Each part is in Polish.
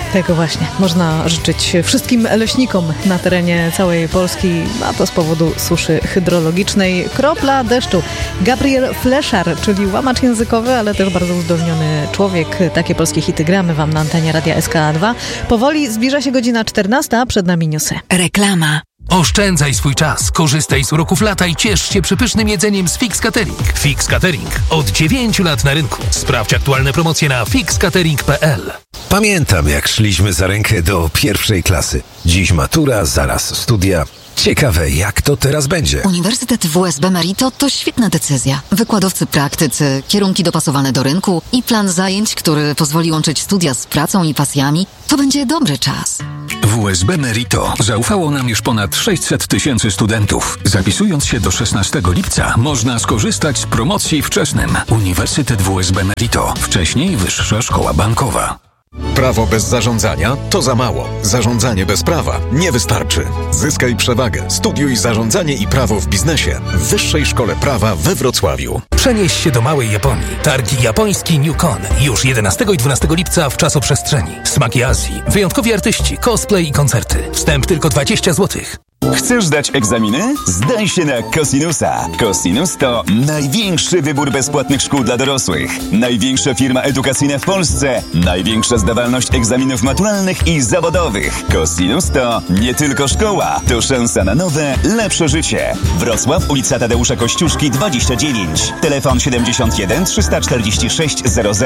Tego właśnie można życzyć wszystkim leśnikom na terenie całej Polski, a to z powodu suszy hydrologicznej. Kropla deszczu. Gabriel Fleszar, czyli łamacz językowy, ale też bardzo uzdolniony człowiek. Takie polskie hity gramy wam na antenie Radia SK2. Powoli zbliża się godzina 14, a przed nami newsy. Reklama. Oszczędzaj swój czas, korzystaj z uroków lata i ciesz się przepysznym jedzeniem z Fix Catering. Fix Catering. Od 9 lat na rynku. Sprawdź aktualne promocje na fixcatering.pl. Pamiętam, jak szliśmy za rękę do pierwszej klasy. Dziś matura, zaraz studia. Ciekawe, jak to teraz będzie. Uniwersytet WSB Merito to świetna decyzja. Wykładowcy praktycy, kierunki dopasowane do rynku i plan zajęć, który pozwoli łączyć studia z pracą i pasjami. To będzie dobry czas. WSB Merito zaufało nam już ponad 600 000 studentów. Zapisując się do 16 lipca można skorzystać z promocji wczesnym. Uniwersytet WSB Merito. Wcześniej Wyższa Szkoła Bankowa. Prawo bez zarządzania to za mało. Zarządzanie bez prawa nie wystarczy. Zyskaj przewagę. Studiuj zarządzanie i prawo w biznesie w Wyższej Szkole Prawa we Wrocławiu. Przenieś się do małej Japonii. Targi japoński NewCon. Już 11 i 12 lipca w czasoprzestrzeni. Smaki Azji, wyjątkowi artyści, cosplay i koncerty. Wstęp tylko 20 zł. Chcesz dać egzaminy? Zdaj się na Cosinusa. Cosinus to największy wybór bezpłatnych szkół dla dorosłych. Największa firma edukacyjna w Polsce. Największa zdawalność egzaminów maturalnych i zawodowych. Cosinus to nie tylko szkoła, to szansa na nowe, lepsze życie. Wrocław, ulica Tadeusza Kościuszki 29. Telefon 71 346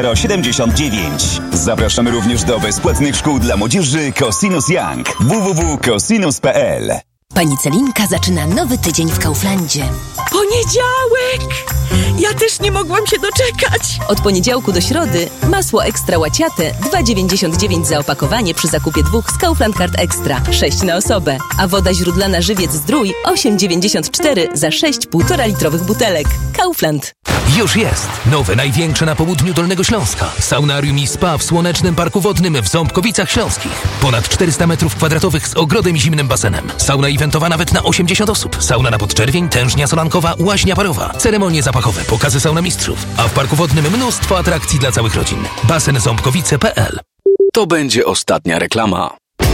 0079. Zapraszamy również do bezpłatnych szkół dla młodzieży Cosinus Young. www.cosinus.pl. Pani Celinka zaczyna nowy tydzień w Kauflandzie. Poniedziałek! Ja też nie mogłam się doczekać. Od poniedziałku do środy masło ekstra łaciate 2,99 za opakowanie przy zakupie 2 z Kaufland Card Extra. 6 na osobę. A woda źródlana Żywiec Zdrój 8,94 za 6 1,5 litrowych butelek. Kaufland. Już jest! Nowe, największe na południu Dolnego Śląska. Saunarium i spa w Słonecznym Parku Wodnym w Ząbkowicach Śląskich. Ponad 400 m2 z ogrodem i zimnym basenem. Sauna eventowa nawet na 80 osób. Sauna na podczerwień, tężnia solankowa, łaźnia parowa. Ceremonie zapachowe, pokazy sauna mistrzów. A w Parku Wodnym mnóstwo atrakcji dla całych rodzin. Basen ząbkowice.pl. To będzie ostatnia reklama.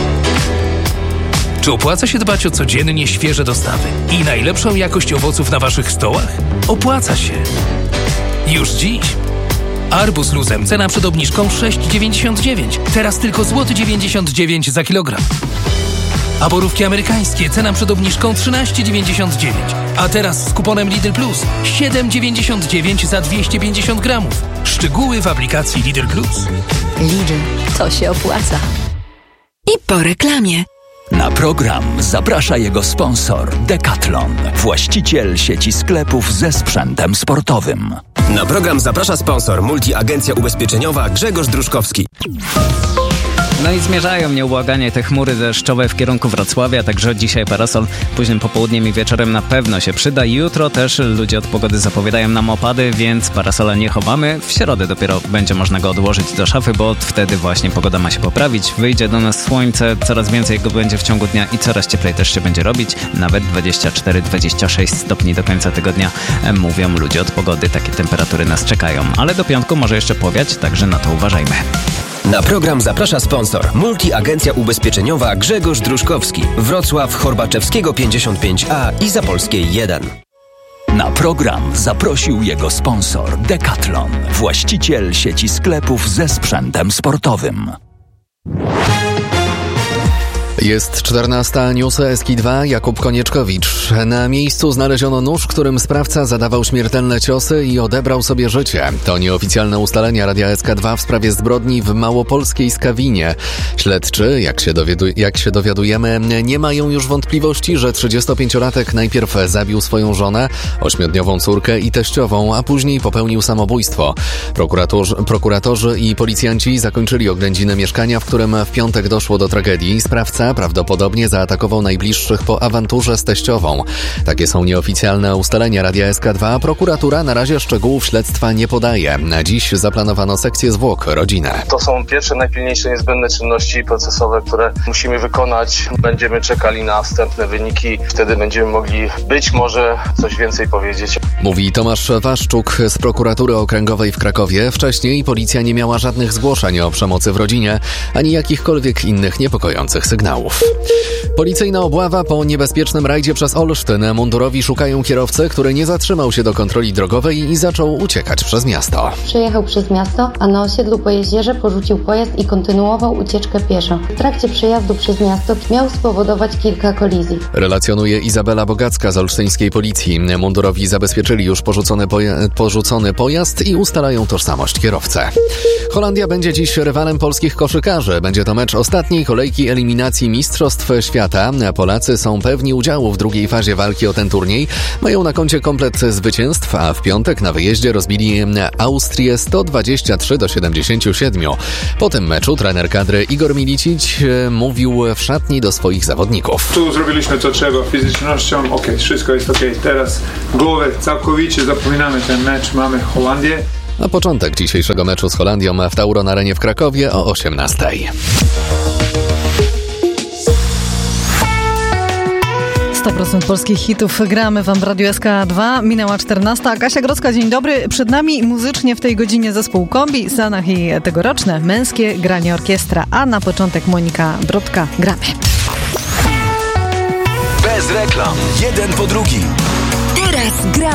Czy opłaca się dbać o codziennie świeże dostawy i najlepszą jakość owoców na waszych stołach? Opłaca się. Już dziś. Arbuz luzem, cena przed obniżką 6,99. Teraz tylko złoty 99 za kilogram. A borówki amerykańskie, cena przed obniżką 13,99. A teraz z kuponem Lidl Plus 7,99 za 250 gramów. Szczegóły w aplikacji Lidl Plus. Lidl, to się opłaca. I po reklamie. Na program zaprasza jego sponsor Decathlon, właściciel sieci sklepów ze sprzętem sportowym. Na program zaprasza sponsor Multiagencja Ubezpieczeniowa Grzegorz Druszkowski. No i zmierzają nieubłaganie te chmury deszczowe w kierunku Wrocławia, także dzisiaj parasol późnym popołudniem i wieczorem na pewno się przyda. Jutro też ludzie od pogody zapowiadają nam opady, więc parasola nie chowamy. W środę dopiero będzie można go odłożyć do szafy, bo wtedy właśnie pogoda ma się poprawić. Wyjdzie do nas słońce, coraz więcej go będzie w ciągu dnia i coraz cieplej też się będzie robić. Nawet 24-26 stopni do końca tygodnia, mówią ludzie od pogody. Takie temperatury nas czekają, ale do piątku może jeszcze powiać, także na to uważajmy. Na program zaprasza sponsor Multiagencja Ubezpieczeniowa Grzegorz Druszkowski, Wrocław, Chorbaczewskiego 55A i Zapolskiej 1. Na program zaprosił jego sponsor Decathlon, właściciel sieci sklepów ze sprzętem sportowym. Jest 14, News SK2, Jakub Konieczkowicz. Na miejscu znaleziono nóż, którym sprawca zadawał śmiertelne ciosy i odebrał sobie życie. To nieoficjalne ustalenia Radia SK2 w sprawie zbrodni w małopolskiej Skawinie. Śledczy, jak się dowiadujemy, nie mają już wątpliwości, że 35-latek najpierw zabił swoją żonę, 8-dniową córkę i teściową, a później popełnił samobójstwo. Prokuratorzy i policjanci zakończyli oględziny mieszkania, w którym w piątek doszło do tragedii. Sprawca Mężczyzna prawdopodobnie zaatakował najbliższych po awanturze z teściową. Takie są nieoficjalne ustalenia Radia SK2. Prokuratura na razie szczegółów śledztwa nie podaje. Na dziś zaplanowano sekcję zwłok rodzinę. To są pierwsze, najpilniejsze, niezbędne czynności procesowe, które musimy wykonać. Będziemy czekali na wstępne wyniki. Wtedy będziemy mogli być może coś więcej powiedzieć. Mówi Tomasz Waszczuk z prokuratury okręgowej w Krakowie. Wcześniej policja nie miała żadnych zgłoszeń o przemocy w rodzinie, ani jakichkolwiek innych niepokojących sygnałów. Policyjna obława po niebezpiecznym rajdzie przez Olsztyn. Mundurowi szukają kierowcę, który nie zatrzymał się do kontroli drogowej i zaczął uciekać przez miasto. Przejechał przez miasto, a na osiedlu po jeździerze porzucił pojazd i kontynuował ucieczkę pieszo. W trakcie przejazdu przez miasto miał spowodować kilka kolizji. Relacjonuje Izabela Bogacka z olsztyńskiej policji. Mundurowi zabezpieczyli już porzucony pojazd i ustalają tożsamość kierowcy. Holandia będzie dziś rywalem polskich koszykarzy. Będzie to mecz ostatniej kolejki eliminacji Mistrzostw Świata. Polacy są pewni udziału w drugiej fazie walki o ten turniej. Mają na koncie komplet zwycięstw, a w piątek na wyjeździe rozbili Austrię 123-77. Po tym meczu trener kadry Igor Milicic mówił w szatni do swoich zawodników. Tu zrobiliśmy co trzeba fizycznością, wszystko jest teraz głowę całkowicie zapominamy ten mecz, mamy Holandię. A początek dzisiejszego meczu z Holandią w Tauron Arenie w Krakowie o 18:00. 100% polskich hitów gramy wam w Radiu SK2. Minęła 14:00. Kasia Grodzka, dzień dobry. Przed nami muzycznie w tej godzinie zespół Kombi, Sanach i tegoroczne męskie granie orkiestra. A na początek Monika Brodka. Gramy. Bez reklam. Jeden po drugim. Teraz gramy.